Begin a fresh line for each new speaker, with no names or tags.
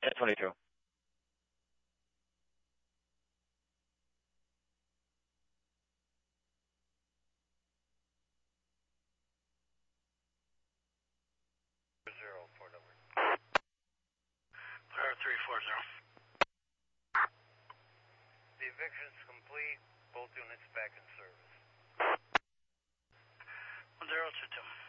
1022.
Zero, port number. 0340. The eviction's complete. Both units back in service. 1022.